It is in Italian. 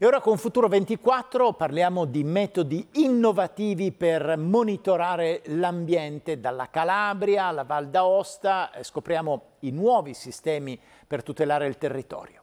E ora con Futuro 24 parliamo di metodi innovativi per monitorare l'ambiente dalla Calabria alla Val d'Aosta, scopriamo i nuovi sistemi per tutelare il territorio.